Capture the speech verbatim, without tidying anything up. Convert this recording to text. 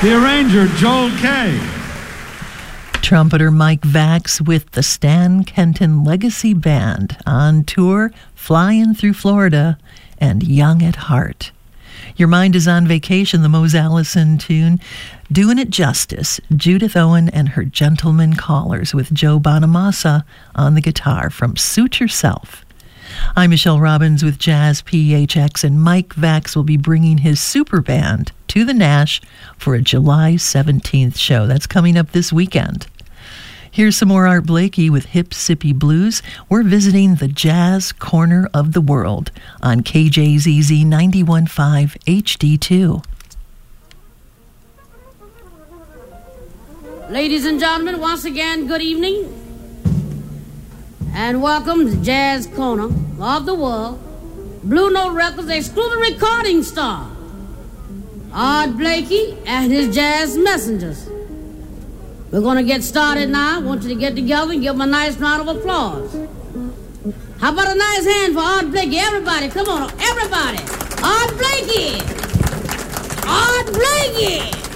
The arranger, Joel Kay. Trumpeter Mike Vax with the Stan Kenton Legacy Band on tour, flying through Florida, and young at heart. Your Mind is on Vacation, the Mose Allison tune. Doing it justice, Judith Owen and her Gentlemen Callers with Joe Bonamassa on the guitar from Suit Yourself. I'm Michelle Robbins with Jazz P H X, and Mike Vax will be bringing his super band to the Nash for a July seventeenth show. That's coming up this weekend. Here's some more Art Blakey with Hip Sippy Blues. We're visiting the jazz corner of the world on K J Z Z ninety-one point five H D two. Ladies and gentlemen, once again, good evening. And welcome to Jazz Corner of the World. Blue Note Records exclusive recording star, Art Blakey and his Jazz Messengers. We're going to get started now. I want you to get together and give them a nice round of applause. How about a nice hand for Art Blakey? Everybody, come on, everybody. Art Blakey. Art Blakey.